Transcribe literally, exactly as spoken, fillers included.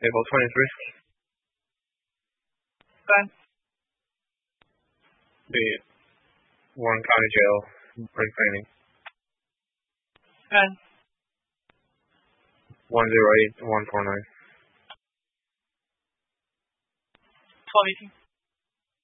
April twenty-three. Ben. The Warren County Jail, spring cleaning. Ben. one zero eight one four nine. twelve eighteen.